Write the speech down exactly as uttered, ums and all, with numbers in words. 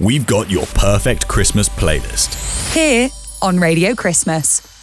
we've got your perfect Christmas playlist. Here on Radio Christmas.